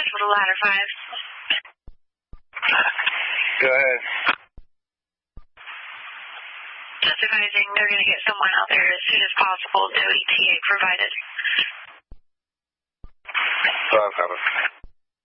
schedule to ladder 5. Go ahead. Just advising they're going to get someone out there as soon as possible. No ETA provided.